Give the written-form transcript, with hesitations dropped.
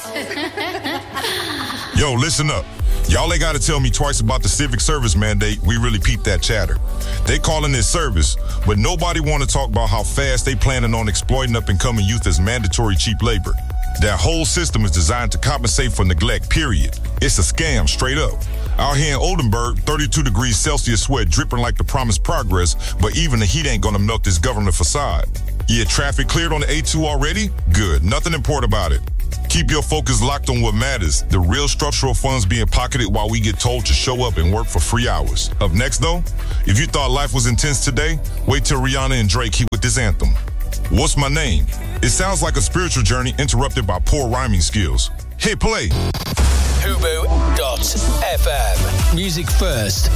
Yo, listen up. Y'all ain't gotta tell me twice about the civic service mandate. We really peeped that chatter. They calling it service, but nobody wanna talk about how fast they planning on exploiting up and coming youth as mandatory cheap labor. That whole system is designed to compensate for neglect, period. It's a scam, straight up. Out here in Oldenburg, 32 degrees Celsius sweat dripping like the promised progress, but even the heat ain't gonna melt this government facade. Yeah, traffic cleared on the A2 already? Good, nothing important about it. Keep your focus locked on what matters, the real structural funds being pocketed while we get told to show up and work for free hours. Up next, though, if you thought life was intense today, wait till Rihanna and Drake hit with this anthem. What's my name? It sounds like a spiritual journey interrupted by poor rhyming skills. Hit play. Fubu.FM. Music first,